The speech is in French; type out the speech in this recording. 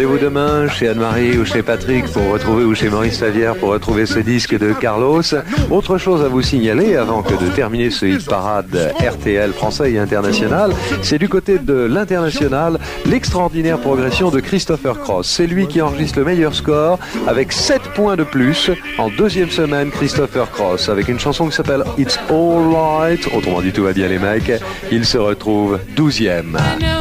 Rendez-vous demain chez Anne-Marie ou chez Patrick pour retrouver, ou chez Maurice Favière pour retrouver ce disque de Carlos. Autre chose à vous signaler avant que de terminer ce hit parade RTL français et international, c'est du côté de l'international, l'extraordinaire progression de Christopher Cross. C'est lui qui enregistre le meilleur score avec 7 points de plus en deuxième semaine. Christopher Cross avec une chanson qui s'appelle It's All Right, autrement dit tout va bien les mecs. Il se retrouve 12e.